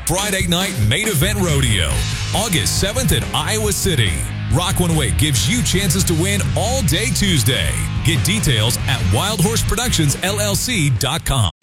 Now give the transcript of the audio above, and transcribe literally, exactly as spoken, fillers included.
Friday Night Main Event Rodeo, August seventh at Iowa City. Rock One Way gives you chances to win all day Tuesday. Get details at wild horse productions L L C dot com.